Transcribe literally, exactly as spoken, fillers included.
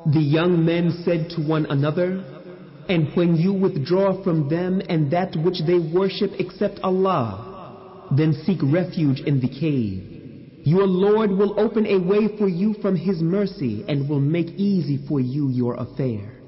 The young men said to one another, "And when you withdraw from them and that which they worship except Allah, then seek refuge in the cave. Your Lord will open a way for you from His mercy and will make easy for you your affairs."